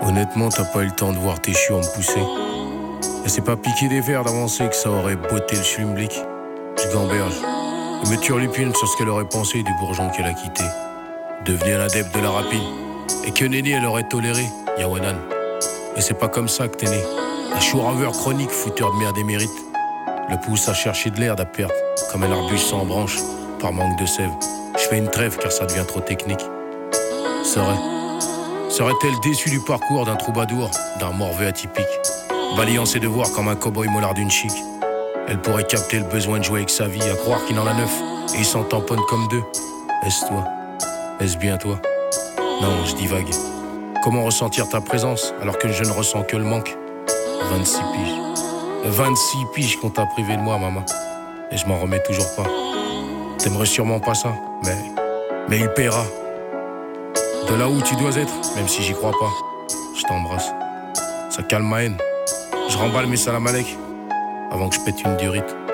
Honnêtement, t'as pas eu le temps de voir tes chiots me pousser. Et c'est pas piquer des verres d'avancer que ça aurait botté le schlimblick. Je gamberge. Et me turlupine sur ce qu'elle aurait pensé du bourgeon qu'elle a quitté. Devenu un adepte de la rapine. Et que Néné elle aurait toléré, Yawanan. Et c'est pas comme ça que t'es né. Un chou-raveur chronique, fouteur de merde émérite. Le pousse à chercher de l'air à perte, comme un arbuste sans branche, par manque de sève. Je fais une trêve car ça devient trop technique. Serait-elle déçue du parcours d'un troubadour, d'un morveux atypique, balayant ses devoirs comme un cow-boy mollard d'une chic? Elle pourrait capter le besoin de jouer avec sa vie, à croire qu'il en a 9, et il s'en tamponne comme 2. Est-ce toi? Est-ce bien toi? Non, je divague. Comment ressentir ta présence alors que je ne ressens que le manque? 26 piges. 26 piges qu'on t'a privé de moi, maman. Et je m'en remets toujours pas. T'aimerais sûrement pas ça, mais il paiera. De là où tu dois être, même si j'y crois pas. Je t'embrasse. Ça calme ma haine. Je remballe mes salam alek avant que je pète une durite.